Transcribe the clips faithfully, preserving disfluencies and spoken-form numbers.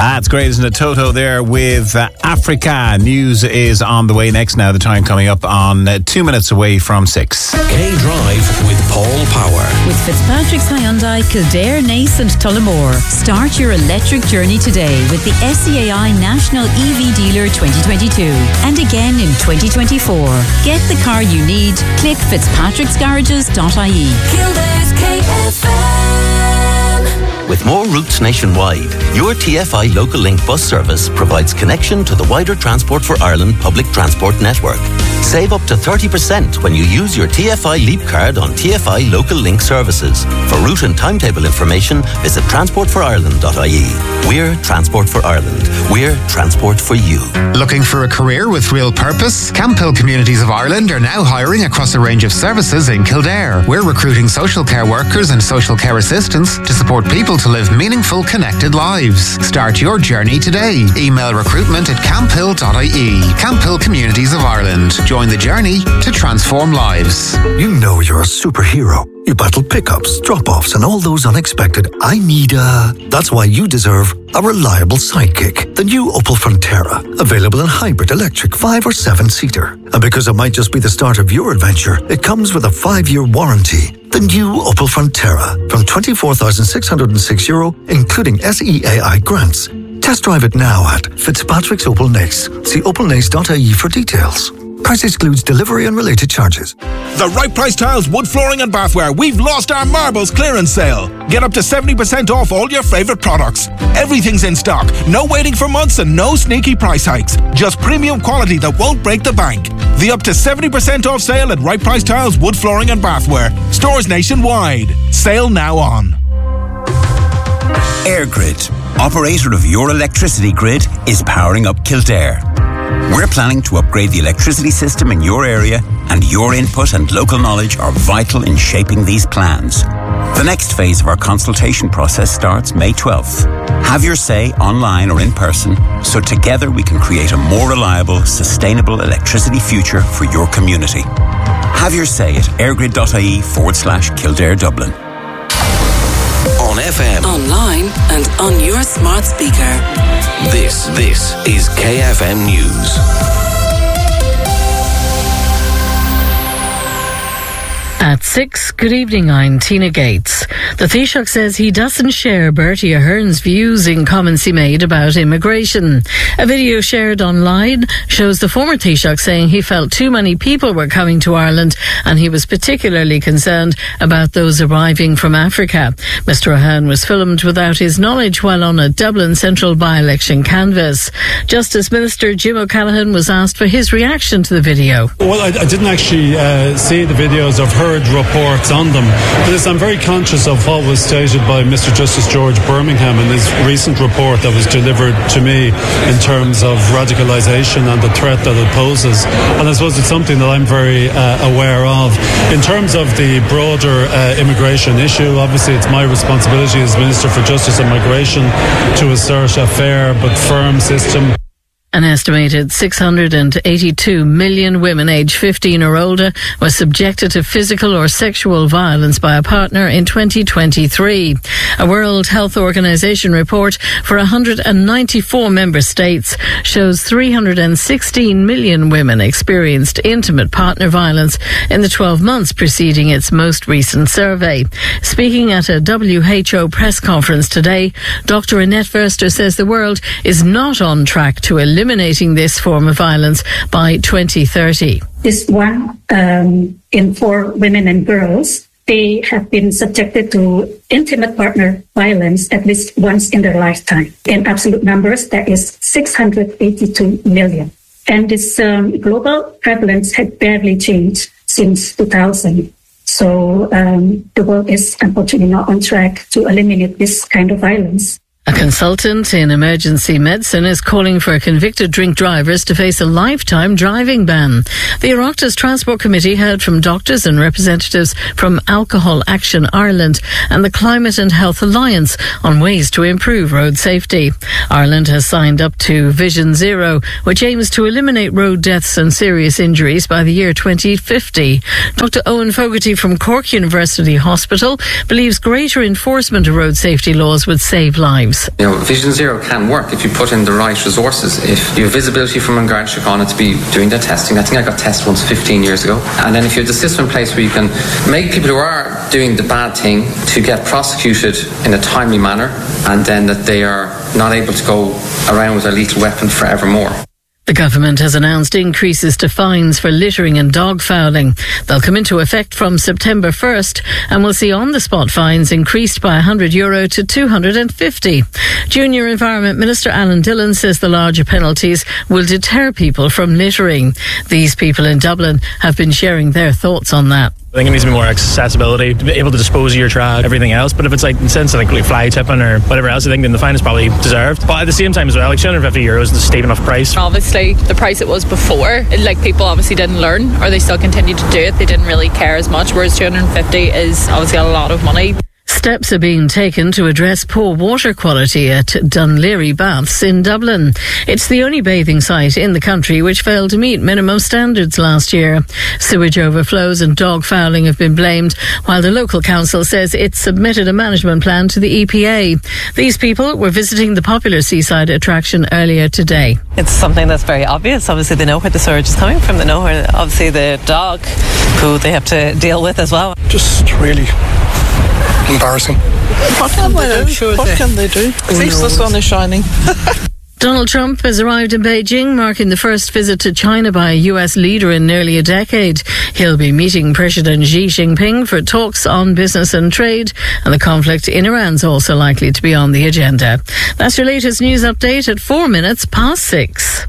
That's great, isn't it? Toto there with uh, Africa. News is on the way next now. The time coming up on uh, two minutes away from six. K-Drive with Paul Power. With Fitzpatrick's Hyundai, Kildare, Naas and Tullamore. Start your electric journey today with the S C A I National E V Dealer twenty twenty-two. And again in twenty twenty-four. Get the car you need. Click fitzpatricks garages dot I E. Kildare's K F M. With more routes nationwide, your T F I Local Link bus service provides connection to the wider Transport for Ireland public transport network. Save up to thirty percent when you use your T F I Leap card on T F I Local Link services. For route and timetable information, visit transport for ireland dot I E. We're Transport for Ireland. We're transport for you. Looking for a career with real purpose? Camphill Communities of Ireland are now hiring across a range of services in Kildare. We're recruiting social care workers and social care assistants to support people to live meaningful, connected lives. Start your journey today. Email recruitment at camphill dot I E. Camphill Communities of Ireland. Join the journey to transform lives. You know you're a superhero. You battle pickups, drop-offs and all those unexpected I need a... That's why you deserve a reliable sidekick. The new Opel Frontera. Available in hybrid, electric, five or seven-seater. And because it might just be the start of your adventure, it comes with a five-year warranty. The new Opel Frontera. From twenty-four thousand six hundred six euro, including S E A I grants. Test drive it now at Fitzpatrick's Opel Naas. See opel naas dot I E for details. Price excludes delivery and related charges. The Right Price Tiles Wood Flooring and Bathware. We've lost our marbles clearance sale. Get up to seventy percent off all your favourite products. Everything's in stock. No waiting for months and no sneaky price hikes. Just premium quality that won't break the bank. The up to seventy percent off sale at Right Price Tiles Wood Flooring and Bathware. Stores nationwide. Sale now on. EirGrid, operator of your electricity grid, is powering up Kildare. We're planning to upgrade the electricity system in your area, and your input and local knowledge are vital in shaping these plans. The next phase of our consultation process starts May twelfth. Have your say online or in person, so together we can create a more reliable, sustainable electricity future for your community. Have your say at eirgrid dot I E forward slash Kildare Dublin. On F M, online and on your smart speaker. This, this is K F M News. At six, good evening, I'm Tina Gates. The Taoiseach says he doesn't share Bertie Ahern's views in comments he made about immigration. A video shared online shows the former Taoiseach saying he felt too many people were coming to Ireland and he was particularly concerned about those arriving from Africa. Mister Ahern was filmed without his knowledge while on a Dublin Central by-election canvass. Justice Minister Jim O'Callaghan was asked for his reaction to the video. Well, I, I didn't actually uh, see the videos. I've heard reports on them. Because I'm very conscious of what was stated by Mister Justice George Birmingham in his recent report that was delivered to me in terms of radicalisation and the threat that it poses. And I suppose it's something that I'm very uh, aware of. In terms of the broader uh, immigration issue, obviously it's my responsibility as Minister for Justice and Migration to assert a fair but firm system. An estimated six hundred eighty-two million women aged fifteen or older were subjected to physical or sexual violence by a partner in twenty twenty-three. A World Health Organization report for one hundred ninety-four member states shows three hundred sixteen million women experienced intimate partner violence in the twelve months preceding its most recent survey. Speaking at a W H O press conference today, Doctor Annette Verster says the world is not on track to eliminate eliminating this form of violence by twenty thirty. This one um, in four women and girls, they have been subjected to intimate partner violence at least once in their lifetime. In absolute numbers, that is six hundred eighty-two million. And this um, global prevalence had barely changed since two thousand. So um, the world is unfortunately not on track to eliminate this kind of violence. A consultant in emergency medicine is calling for convicted drink drivers to face a lifetime driving ban. The Oireachtas Transport Committee heard from doctors and representatives from Alcohol Action Ireland and the Climate and Health Alliance on ways to improve road safety. Ireland has signed up to Vision Zero, which aims to eliminate road deaths and serious injuries by the year twenty fifty. Doctor Owen Fogarty from Cork University Hospital believes greater enforcement of road safety laws would save lives. lives. You know, Vision Zero can work if you put in the right resources. If you have visibility from an Garda Síochána to be doing the testing. I think I got tested once fifteen years ago. And then if you have the system in place where you can make people who are doing the bad thing to get prosecuted in a timely manner, and then that they are not able to go around with a lethal weapon forevermore. The government has announced increases to fines for littering and dog fouling. They'll come into effect from September first and will see on-the-spot fines increased by one hundred euro to two hundred fifty. Junior Environment Minister Alan Dillon says the larger penalties will deter people from littering. These people in Dublin have been sharing their thoughts on that. I think it needs to be more accessibility, to be able to dispose of your trash, everything else. But if it's like in the sense of like fly tipping or whatever else, I think then the fine is probably deserved. But at the same time as well, like two hundred fifty euros is a steep enough price. Obviously, the price it was before, like people obviously didn't learn, or they still continued to do it. They didn't really care as much, whereas two hundred fifty is obviously a lot of money. Steps are being taken to address poor water quality at Dunleary Baths in Dublin. It's the only bathing site in the country which failed to meet minimum standards last year. Sewage overflows and dog fouling have been blamed, while the local council says it submitted a management plan to the E P A. These people were visiting the popular seaside attraction earlier today. It's something that's very obvious. Obviously they know where the sewage is coming from. They know where, obviously, the dog who they have to deal with as well. Just really embarrassing. What can they do? What can they do? At least the sun is shining. Donald Trump has arrived in Beijing, marking the first visit to China by a U S leader in nearly a decade. He'll be meeting President Xi Jinping for talks on business and trade, and the conflict in Iran's also likely to be on the agenda. That's your latest news update at four minutes past six.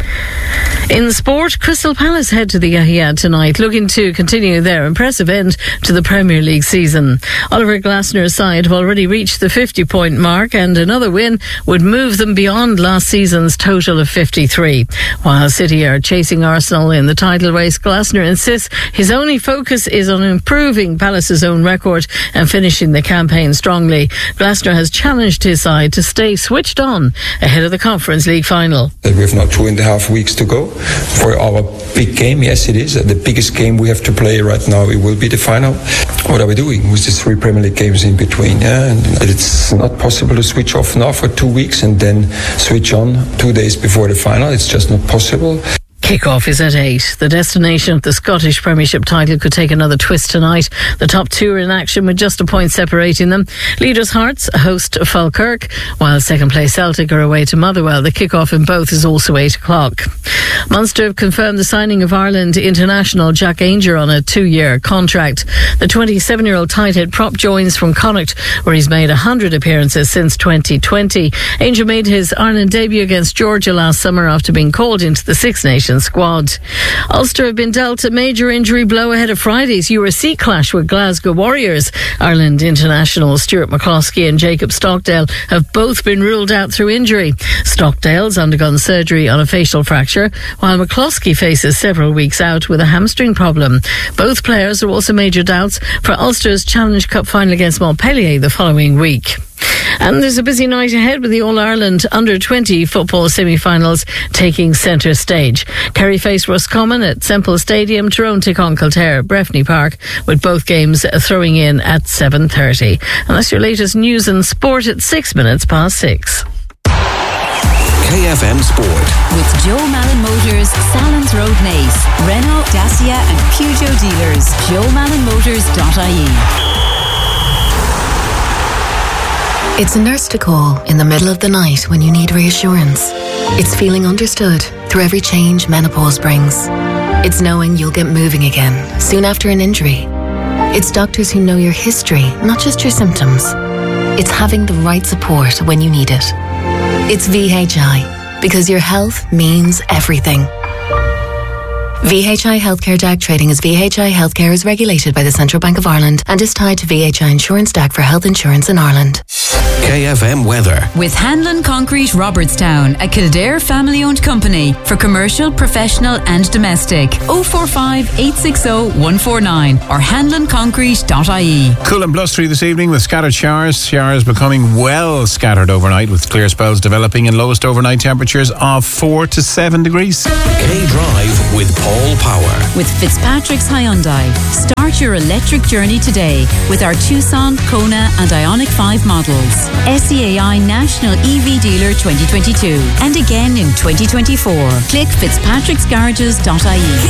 In sport, Crystal Palace head to the Etihad tonight, looking to continue their impressive end to the Premier League season. Oliver Glasner's side have already reached the fifty-point mark, and another win would move them beyond last season's total of fifty-three. While City are chasing Arsenal in the title race, Glasner insists his only focus is on improving Palace's own record and finishing the campaign strongly. Glasner has challenged his side to stay switched on ahead of the Conference League final. We have now two and a half weeks to go for our big game. Yes, it is the biggest game we have to play right now. It will be the final. What are we doing with these three Premier League games in between? Yeah, and it's not possible to switch off now for two weeks and then switch on two days before the final. It's just not possible. Kick-off is at eight. The destination of the Scottish Premiership title could take another twist tonight. The top two are in action with just a point separating them. Leaders Hearts host Falkirk, while second place Celtic are away to Motherwell. The kick-off in both is also eight o'clock. Munster have confirmed the signing of Ireland international Jack Ainger on a two-year contract. The twenty-seven-year-old tight head prop joins from Connacht, where he's made one hundred appearances since twenty twenty. Ainger made his Ireland debut against Georgia last summer after being called into the Six Nations squad. Ulster have been dealt a major injury blow ahead of Friday's U R C clash with Glasgow Warriors. Ireland internationals Stuart McCloskey and Jacob Stockdale have both been ruled out through injury. Stockdale's undergone surgery on a facial fracture, while McCloskey faces several weeks out with a hamstring problem. Both players are also major doubts for Ulster's Challenge Cup final against Montpellier the following week. And there's a busy night ahead with the All-Ireland under twenty football semi-finals taking centre stage. Kerry face Roscommon at Semple Stadium, Tyrone take on Kildare at Breffni Park, with both games throwing in at seven thirty. And that's your latest news and sport at six minutes past six. K F M Sport. With Joe Malin Motors, Salins Road Nace, Renault, Dacia and Peugeot dealers. joe malin motors dot I E. It's a nurse to call in the middle of the night when you need reassurance. It's feeling understood through every change menopause brings. It's knowing you'll get moving again soon after an injury. It's doctors who know your history, not just your symptoms. It's having the right support when you need it. It's V H I, because your health means everything. V H I Healthcare D A C trading as V H I Healthcare is regulated by the Central Bank of Ireland and is tied to V H I Insurance D A C for health insurance in Ireland. K F M weather. With Hanlon Concrete Robertstown, a Kildare family-owned company for commercial, professional and domestic. oh four five, eight six oh, one four nine or hanlon concrete dot I E. Cool and blustery this evening with scattered showers. Showers becoming well scattered overnight with clear spells developing and lowest overnight temperatures of four to seven degrees. K Drive with Paul Power. With Fitzpatrick's Hyundai. Start Start your electric journey today with our Tucson, Kona and Ioniq five models. S E A I National E V Dealer twenty twenty-two and again in twenty twenty-four. Click fitzpatricksgarages dot I E.